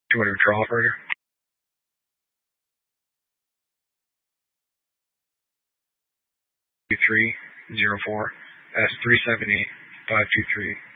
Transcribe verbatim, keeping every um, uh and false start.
two hundred control operator. two three zero four S three seven eight five two three.